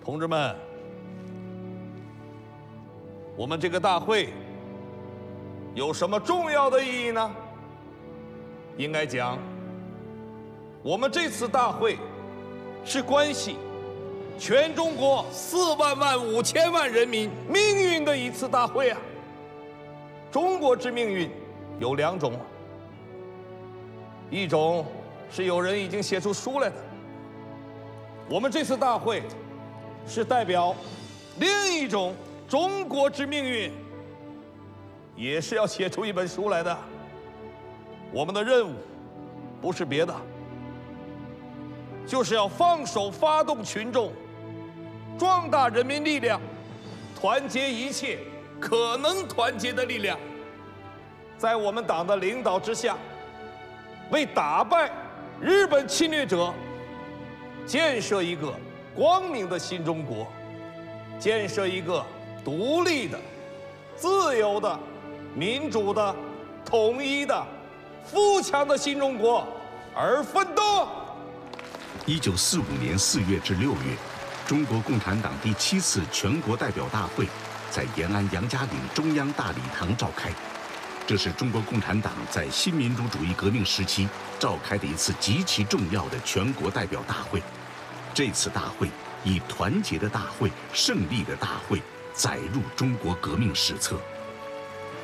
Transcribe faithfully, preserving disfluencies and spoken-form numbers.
同志们，我们这个大会有什么重要的意义呢？应该讲，我们这次大会是关系全中国四万万五千万人民命运的一次大会啊！中国之命运有两种，一种是有人已经写出书来的，我们这次大会是代表另一种中国之命运，也是要写出一本书来的。我们的任务不是别的，就是要放手发动群众，壮大人民力量，团结一切可能团结的力量，在我们党的领导之下，为打败日本侵略者，建设一个光明的新中国，建设一个独立的、自由的、民主的、统一的、富强的新中国而奋斗。 一九四五年四月至六月，中国共产党第七次全国代表大会在延安杨家岭中央大礼堂召开。这是中国共产党在新民主主义革命时期召开的一次极其重要的全国代表大会。这次大会以团结的大会、胜利的大会载入中国革命史册。